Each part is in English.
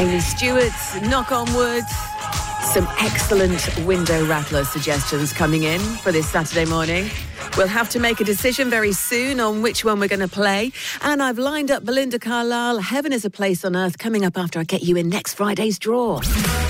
Amy Stewart's Knock on Wood. Some excellent window rattler suggestions coming in for this Saturday morning. We'll have to make a decision very soon on which one we're going to play. And I've lined up Belinda Carlisle, Heaven is a Place on Earth, coming up after I get you in next Friday's draw.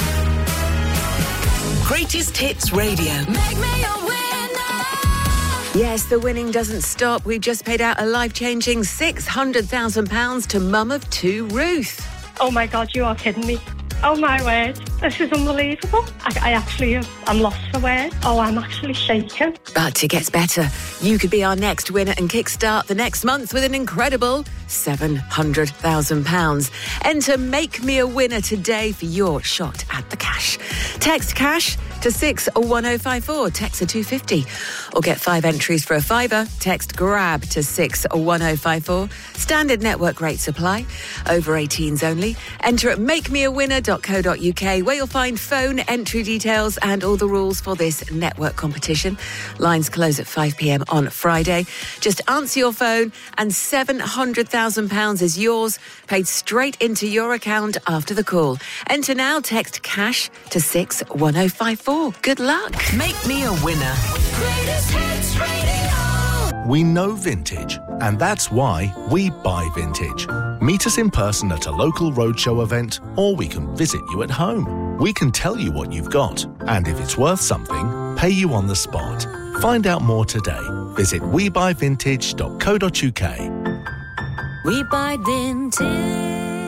Greatest Hits Radio. Make me a winner. Yes, the winning doesn't stop. We've just paid out a life-changing £600,000 to mum of two, Ruth. Oh my God, you are kidding me. Oh my word, this is unbelievable. I'm lost for words. Oh, I'm actually shaking. But it gets better. You could be our next winner and kickstart the next month with an incredible £700,000. Enter Make Me a Winner today for your shot at the cash. Text cash to 61054, text to 250. Or get 5 entries for a £5. Text GRAB to 61054. Standard network rates apply. Over 18s only. Enter at makemeawinner.co.uk, where you'll find phone entry details and all the rules for this network competition. Lines close at 5 p.m. on Friday. Just answer your phone and £700,000 is yours, paid straight into your account after the call. Enter now, text cash to 61054. Good luck. Make me a winner. Greatest Hits Radio. We know vintage, and that's why we buy vintage. Meet us in person at a local roadshow event, or we can visit you at home. We can tell you what you've got, and if it's worth something, pay you on the spot. Find out more today. Visit webuyvintage.co.uk. We buy vintage.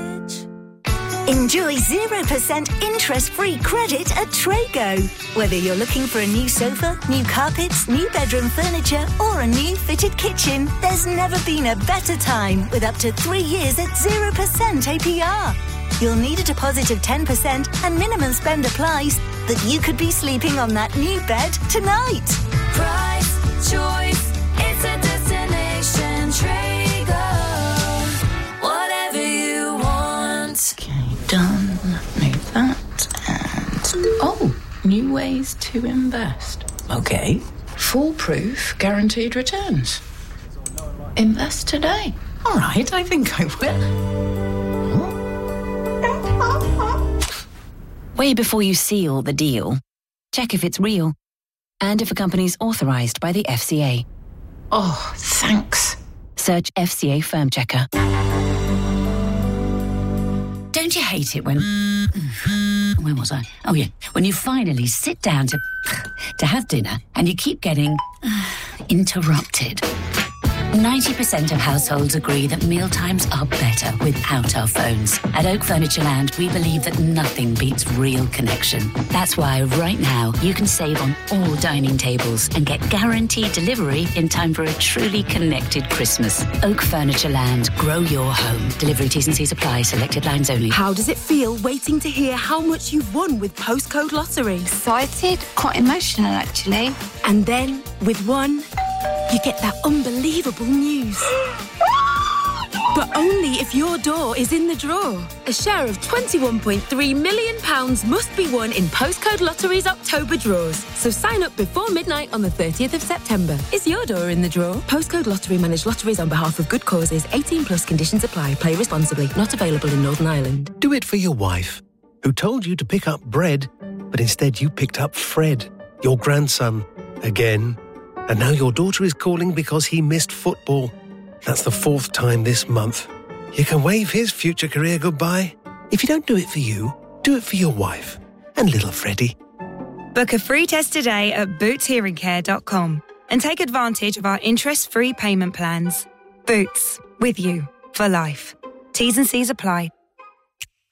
Enjoy 0% interest-free credit at Trago. Whether you're looking for a new sofa, new carpets, new bedroom furniture, or a new fitted kitchen, there's never been a better time with up to 3 years at 0% APR. You'll need a deposit of 10% and minimum spend applies, but you could be sleeping on that new bed tonight. Price, choice, it's a destination. Trago. Whatever you want. Done. Move that and... new ways to invest. Okay. Foolproof guaranteed returns. Invest today. All right, I think I will. Way before you seal the deal, check if it's real and if a company's authorised by the FCA. Oh, thanks. Search FCA Firm Checker. Don't you hate it when... Where was I? Oh, yeah. When you finally sit down to have dinner and you keep getting interrupted. 90% of households agree that mealtimes are better without our phones. At Oak Furniture Land, we believe that nothing beats real connection. That's why right now you can save on all dining tables and get guaranteed delivery in time for a truly connected Christmas. Oak Furniture Land, grow your home. Delivery T's and C's apply, selected lines only. How does it feel waiting to hear how much you've won with Postcode Lottery? Excited, quite emotional actually. And then, with one, you get that unbelievable news. But only if your door is in the draw. A share of £21.3 million must be won in Postcode Lottery's October draws. So sign up before midnight on the 30th of September. Is your door in the draw? Postcode Lottery manage lotteries on behalf of good causes. 18 plus conditions apply. Play responsibly. Not available in Northern Ireland. Do it for your wife, who told you to pick up bread, but instead you picked up Fred, your grandson, again. And now your daughter is calling because he missed football. That's the 4th time this month. You can wave his future career goodbye. If you don't do it for you, do it for your wife and little Freddie. Book a free test today at bootshearingcare.com and take advantage of our interest-free payment plans. Boots, with you for life. T's and C's apply.